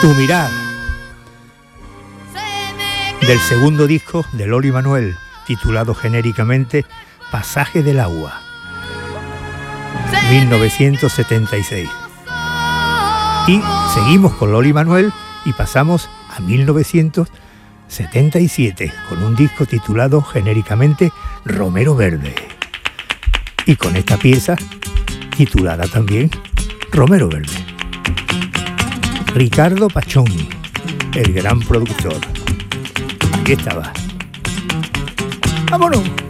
Tu mirar, del segundo disco de Loli Manuel, titulado genéricamente Pasaje del Agua, 1976. Y seguimos con Loli Manuel y pasamos a 1977 con un disco titulado genéricamente Romero Verde. Y con esta pieza titulada también Romero Verde. Ricardo Pachón, el gran productor. Aquí estaba. ¡Vámonos!